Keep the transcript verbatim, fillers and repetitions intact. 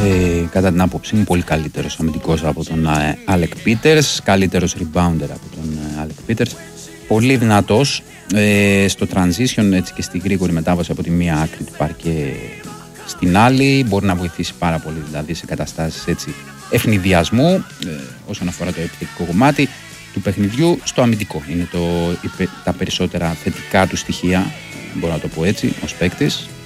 Ε, κατά την άποψή μου, πολύ καλύτερος αμυντικός από τον Άλεκ Πίτερς, καλύτερος rebounder από τον Άλεκ Πίτερς. Πολύ δυνατός ε, στο transition, έτσι, και στη γρήγορη μετάβαση από τη μία άκρη του παρκέ στην άλλη. Μπορεί να βοηθήσει πάρα πολύ, δηλαδή, σε καταστάσεις έτσι ευνηδιασμού ε, όσον αφορά το επιθετικό κομμάτι του παιχνιδιού. Στο αμυντικό είναι το, τα περισσότερα θετικά του στοιχεία, μπορώ να το πω έτσι, ως παίκτης.